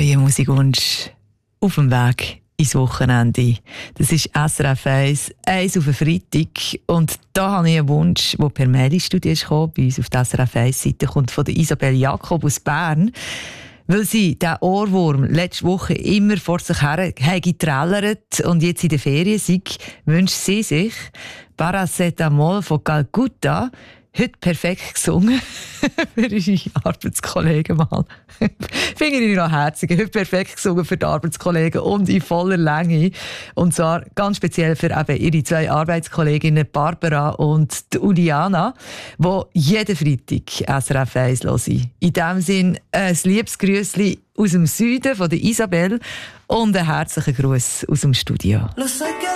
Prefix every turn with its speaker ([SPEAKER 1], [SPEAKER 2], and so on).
[SPEAKER 1] neuen Musikwunsch auf dem Weg ins Wochenende. Das ist SRF 1 auf den Freitag. Und da habe ich einen Wunsch, der per Mail ins Studio ist gekommen, bei uns auf der SRF 1-Seite, kommt von der Isabel Jakob aus Bern. Weil sie den Ohrwurm letzte Woche immer vor sich her getrellert und jetzt in der Ferien sei, wünscht sie sich Paracetamol von Calcutta, heute perfekt gesungen für ihre Arbeitskollegen mal. Finde ich noch herzig. Heute perfekt gesungen für die Arbeitskollegen und in voller Länge. Und zwar ganz speziell für eben ihre zwei Arbeitskolleginnen Barbara und Uliana, die jeden Freitag SRF 1 hören. In diesem Sinn ein liebes Grüßli aus dem Süden von der Isabel und einen herzlichen Gruß aus dem Studio.